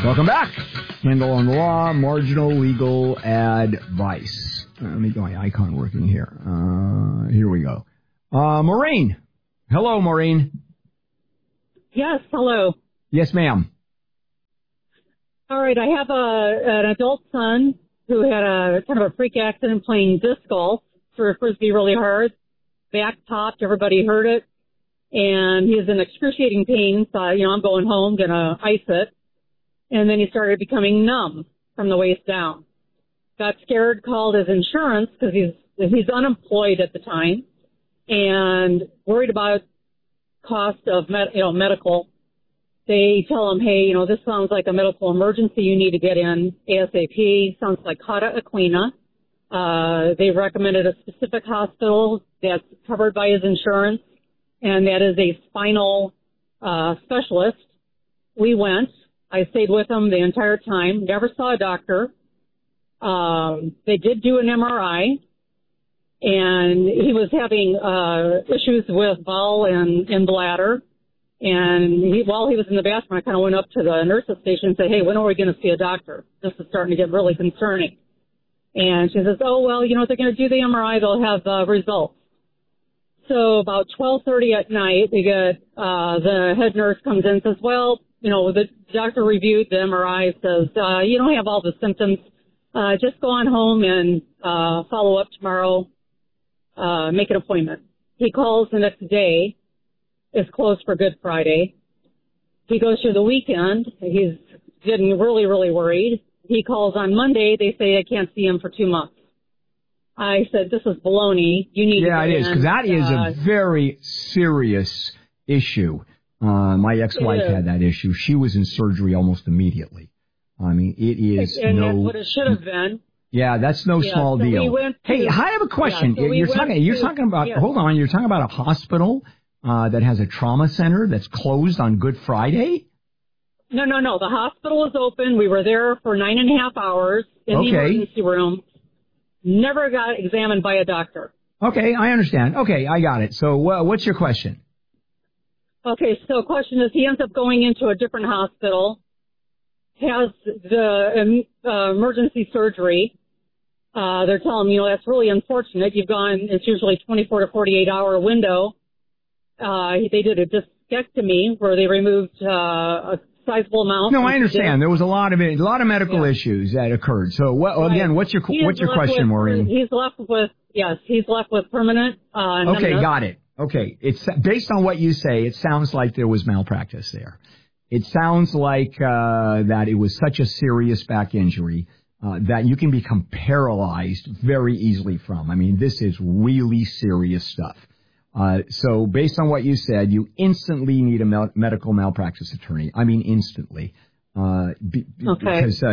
Welcome back. Kendall on the Law, marginal legal advice. Let me get my icon working here. Here we go. Maureen. Hello, Maureen. Yes, hello. Yes, ma'am. All right, I have an adult son who had a kind of a freak accident playing disc golf, threw a frisbee really hard, back popped, everybody heard it, and he was in excruciating pain, so, I'm going home, gonna ice it, and then he started becoming numb from the waist down. Got scared, called his insurance, because he's unemployed at the time, and worried about cost of medical. They tell him, hey, this sounds like a medical emergency. You need to get in ASAP. Sounds like Cauda Equina. They recommended a specific hospital that's covered by his insurance, and that is a spinal specialist. We went. I stayed with him the entire time. Never saw a doctor. They did do an MRI, and he was having issues with bowel and bladder. And while he was in the bathroom, I kind of went up to the nurse's station and said, hey, when are we going to see a doctor? This is starting to get really concerning. And she says, oh, well, they're going to do the MRI. They'll have results. So about 12:30 at night, they get the head nurse comes in and says, well, the doctor reviewed the MRI, says, you don't have all the symptoms. Just go on home and follow up tomorrow, make an appointment. He calls the next day. It's closed for Good Friday. He goes through the weekend. He's getting really, really worried. He calls on Monday. They say they can't see him for 2 months. I said, this is baloney. You need to Yeah, it is, because that is a very serious issue. My ex-wife had that issue. She was in surgery almost immediately. I mean, it is and that's what it should have been. Yeah, that's no small deal. Hey, I have a question. You're talking about hold on, you're talking about a hospital that has a trauma center that's closed on Good Friday? No. The hospital is open. We were there for 9.5 hours in the emergency room. Never got examined by a doctor. Okay, I understand. Okay, I got it. So what's your question? Okay, so the question is, he ends up going into a different hospital, has the emergency surgery. They're telling him, that's really unfortunate. It's usually 24 to 48 hour window. They did a discectomy where they removed a sizable amount. No, I understand. There was a lot of medical issues that occurred. So again, what's your question, Maureen? He's left with permanent numbness. Okay, got it. Okay, it's based on what you say. It sounds like there was malpractice there. It sounds like that it was such a serious back injury that you can become paralyzed very easily from. I mean, this is really serious stuff. So based on what you said, you instantly need a medical malpractice attorney. I mean, instantly. Because,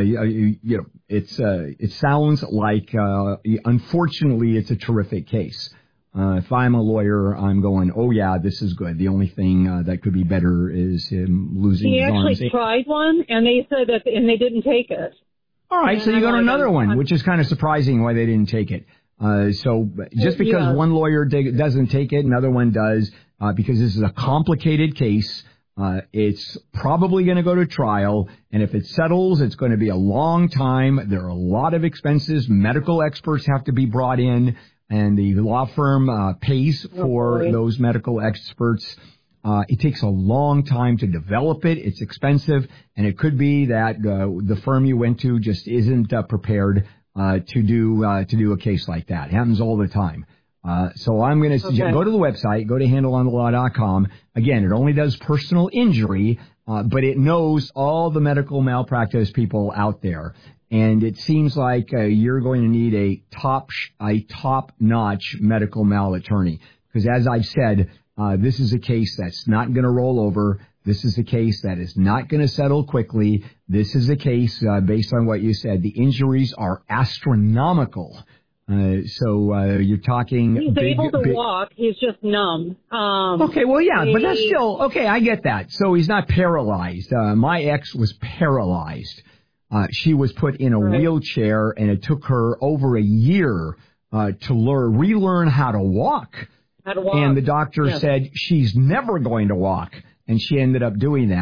it sounds like, unfortunately, it's a terrific case. If I'm a lawyer, I'm going, oh yeah, this is good. The only thing that could be better is him losing his arms. He actually tried one, and they said and they didn't take it. All right, so you go to another one, which is kind of surprising why they didn't take it. So just because one lawyer doesn't take it, another one does, because this is a complicated case. It's probably going to go to trial, and if it settles, it's going to be a long time. There are a lot of expenses. Medical experts have to be brought in, and the law firm pays for those medical experts. It takes a long time to develop it. It's expensive, and it could be that the firm you went to just isn't prepared to do a case like that. It happens all the time. So I'm going to suggest go to the website, go to handleonthelaw.com. Again, it only does personal injury, but it knows all the medical malpractice people out there. And it seems like you're going to need a top-notch medical mal attorney. Because as I've said, this is a case that's not going to roll over. This is a case that is not going to settle quickly. This is a case, based on what you said, the injuries are astronomical. So you're talking. He's able to walk. He's just numb. Okay, well, yeah, but that's still okay. I get that. So he's not paralyzed. My ex was paralyzed. She was put in a wheelchair, and it took her over a year to relearn how to walk. And the doctor said she's never going to walk, and she ended up doing that.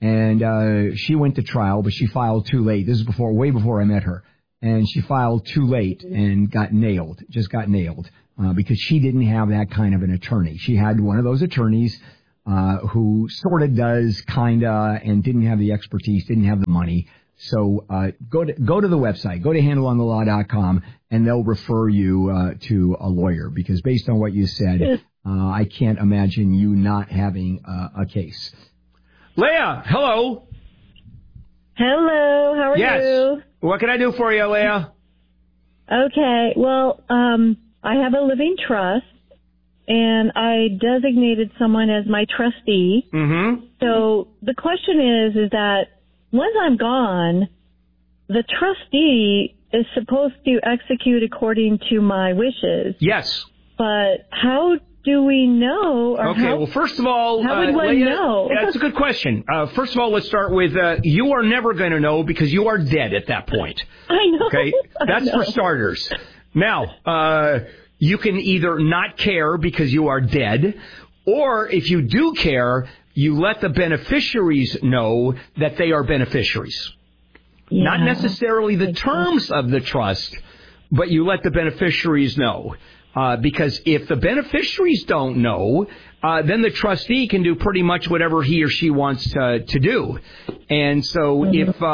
And she went to trial, but she filed too late. This is way before I met her. And she filed too late and got nailed, because she didn't have that kind of an attorney. She had one of those attorneys who sort of does, kind of, and didn't have the expertise, didn't have the money. So go to the website, go to handleonthelaw.com, and they'll refer you to a lawyer, because based on what you said, I can't imagine you not having a case. Leah, hello. Hello, how are you? What can I do for you, Leah? Okay, well, I have a living trust, and I designated someone as my trustee. Mm-hmm. So the question is that once I'm gone, the trustee is supposed to execute according to my wishes. Yes. But how do we know? Well, first of all, how would one know? That's a good question. First of all, let's start with you are never going to know because you are dead at that point. I know. Okay, that's for starters. Now, you can either not care because you are dead, or if you do care, you let the beneficiaries know that they are beneficiaries. Yeah. Not necessarily the terms of the trust, but you let the beneficiaries know. Because if the beneficiaries don't know, then the trustee can do pretty much whatever he or she wants to do. And so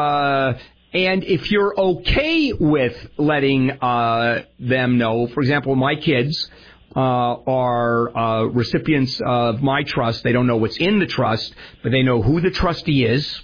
if you're okay with letting them know, for example, my kids are recipients of my trust. They don't know what's in the trust, but they know who the trustee is.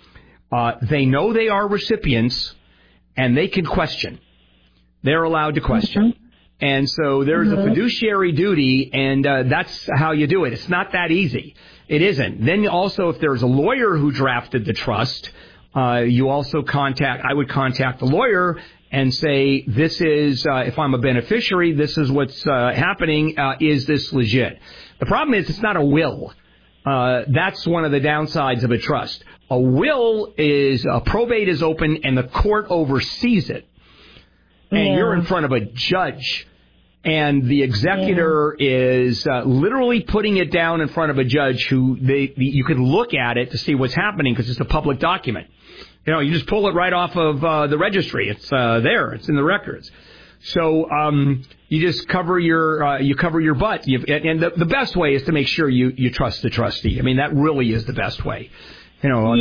They know they are recipients, and they can question. They're allowed to question. Mm-hmm. And so there's a fiduciary duty, and that's how you do it. It's not that easy. It isn't. Then also, if there's a lawyer who drafted the trust, I would contact the lawyer and say, this is, if I'm a beneficiary, this is what's happening. Is this legit? The problem is it's not a will. That's one of the downsides of a trust. A will is, a probate is open and the court oversees it. And you're in front of a judge. And the executor is literally putting it down in front of a judge who you can look at it to see what's happening because it's a public document. You know, you just pull it right off of the registry. It's there. It's in the records. So you just cover your butt. And the best way is to make sure you trust the trustee. I mean, that really is the best way. You know,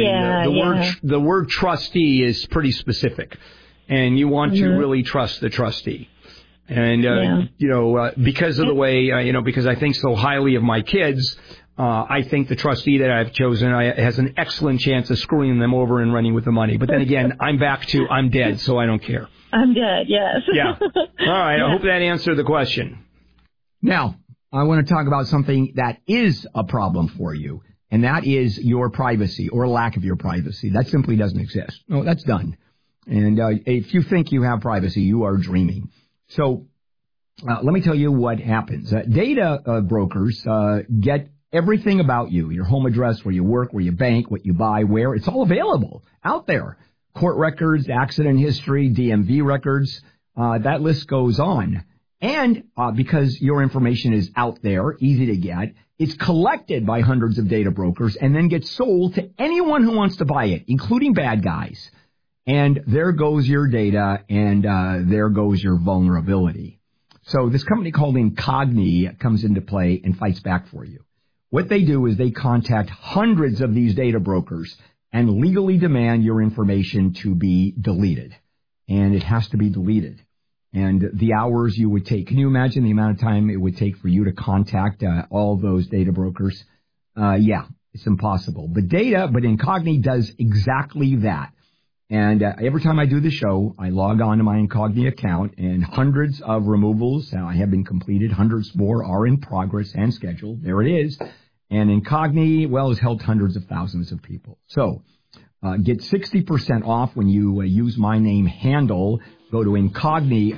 the word trustee is pretty specific. And you want to really trust the trustee. And, because of the way, because I think so highly of my kids, I think the trustee that I've chosen has an excellent chance of screwing them over and running with the money. But then again, I'm dead, so I don't care. I'm dead, yes. Yeah. All right. Yeah. I hope that answered the question. Now, I want to talk about something that is a problem for you, and that is your privacy or lack of your privacy. That simply doesn't exist. No, that's done. And if you think you have privacy, you are dreaming. So let me tell you what happens. Data brokers get everything about you, your home address, where you work, where you bank, what you buy, where. It's all available out there. Court records, accident history, DMV records, that list goes on. And because your information is out there, easy to get, it's collected by hundreds of data brokers and then gets sold to anyone who wants to buy it, including bad guys. And there goes your data, and there goes your vulnerability. So this company called Incogni comes into play and fights back for you. What they do is they contact hundreds of these data brokers and legally demand your information to be deleted. And it has to be deleted. And the hours you would take. Can you imagine the amount of time it would take for you to contact all those data brokers? Yeah, it's impossible. But Incogni does exactly that. And every time I do the show, I log on to my Incogni account, and hundreds of removals have been completed. Hundreds more are in progress and scheduled. There it is. And Incogni, has helped hundreds of thousands of people. So get 60% off when you use my name, Handle. Go to Incogni,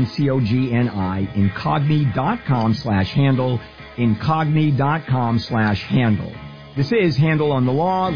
Incogni, Incogni.com/handle, Incogni.com/handle. This is Handle on the Law.